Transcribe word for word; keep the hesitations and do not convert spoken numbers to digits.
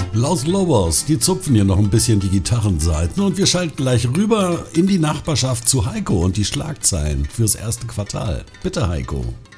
Los Lobos, die zupfen hier noch ein bisschen die Gitarrenseiten und wir schalten gleich rüber in die Nachbarschaft zu Heiko und die Schlagzeilen fürs erste Quartal. Bitte Heiko.